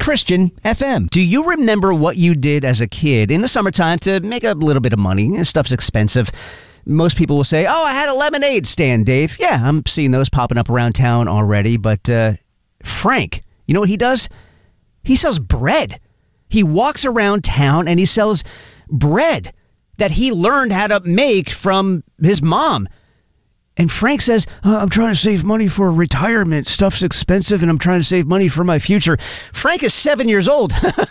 Christian FM. Do you remember what you did as a kid in the summertime to make a little bit of money? Stuff's expensive. Most people will say, oh, I had a lemonade stand, Dave. Yeah, I'm seeing those popping up around town already. But Frank, you know what he does? He sells bread. He walks around town and he sells bread that he learned how to make from his mom. And Frank says, I'm trying to save money for retirement. Stuff's expensive and I'm trying to save money for my future. Frank is 7 years old,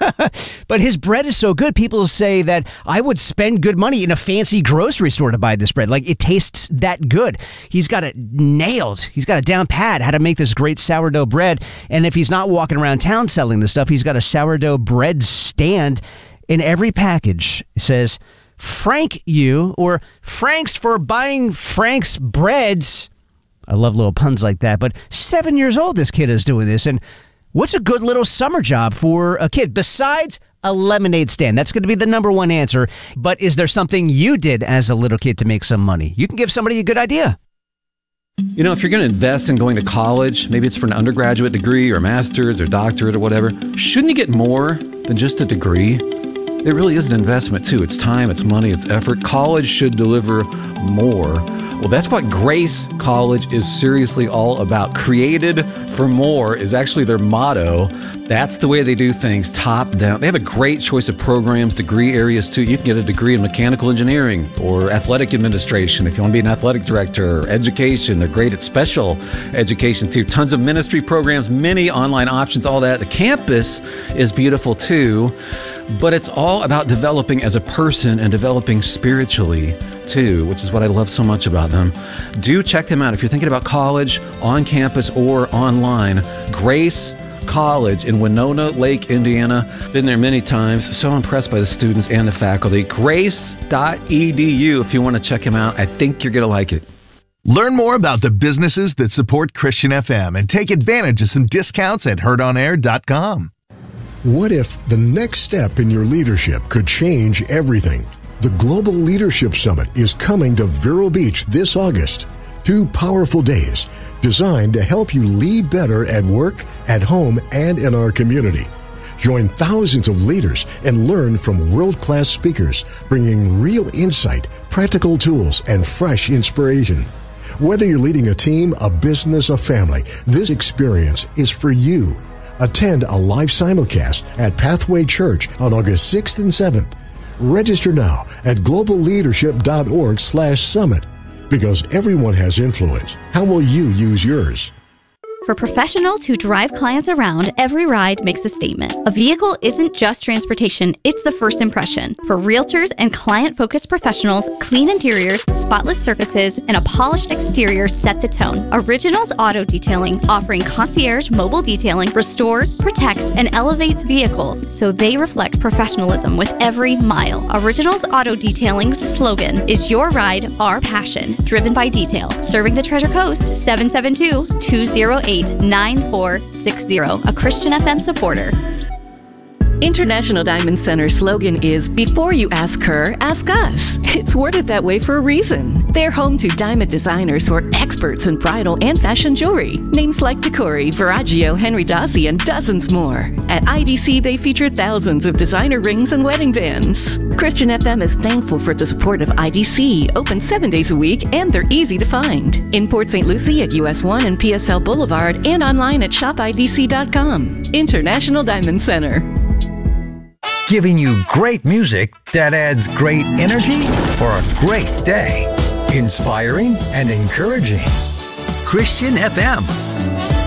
but his bread is so good. People say that I would spend good money in a fancy grocery store to buy this bread. Like, it tastes that good. He's got it nailed. He's got a down pat how to make this great sourdough bread. And if he's not walking around town selling this stuff, he's got a sourdough bread stand. In every package, it says, Frank you, or Franks for buying Frank's breads. I love little puns like that, but 7 years old this kid is doing this. And what's a good little summer job for a kid besides a lemonade stand? That's going to be the number one answer. But is there something you did as a little kid to make some money? You can give somebody a good idea. You know, if you're going to invest in going to college, maybe it's for an undergraduate degree or master's or doctorate or whatever, shouldn't you get more than just a degree? It really is an investment, too. It's time, it's money, it's effort. College should deliver more. Well, that's what Grace College is seriously all about. Created for more is actually their motto. That's the way they do things, top down. They have a great choice of programs, degree areas, too. You can get a degree in mechanical engineering or athletic administration if you want to be an athletic director, or education. They're great at special education, too. Tons of ministry programs, many online options, all that. The campus is beautiful, too. But it's all about developing as a person and developing spiritually, too, which is what I love so much about them. Do check them out if you're thinking about college, on campus or online. Grace College in Winona Lake, Indiana. Been there many times. So impressed by the students and the faculty. Grace.edu if you want to check them out. I think you're going to like it. Learn more about the businesses that support Christian FM and take advantage of some discounts at heardonair.com. What if the next step in your leadership could change everything? The Global Leadership Summit is coming to Vero Beach this August. 2 powerful days designed to help you lead better at work, at home, and in our community. Join thousands of leaders and learn from world-class speakers, bringing real insight, practical tools, and fresh inspiration. Whether you're leading a team, a business, a family, this experience is for you. Attend a live simulcast at Pathway Church on August 6th and 7th. Register now at globalleadership.org/summit. Because everyone has influence. How will you use yours? For professionals who drive clients around, every ride makes a statement. A vehicle isn't just transportation, it's the first impression. For realtors and client-focused professionals, clean interiors, spotless surfaces, and a polished exterior set the tone. Originals Auto Detailing, offering concierge mobile detailing, restores, protects, and elevates vehicles so they reflect professionalism with every mile. Originals Auto Detailing's slogan is your ride, our passion, driven by detail. Serving the Treasure Coast, 772-208-9460, a Christian FM supporter. International Diamond Center slogan is, before you ask her, ask us. It's worded that way for a reason. They're home to diamond designers who are experts in bridal and fashion jewelry. Names like Tacori, Verragio, Henry Dossi, and dozens more. At IDC, they feature thousands of designer rings and wedding bands. Christian FM is thankful for the support of IDC, open 7 days a week, and they're easy to find. In Port St. Lucie at US 1 and PSL Boulevard, and online at shopidc.com. International Diamond Center. Giving you great music that adds great energy for a great day. Inspiring and encouraging. Christian FM.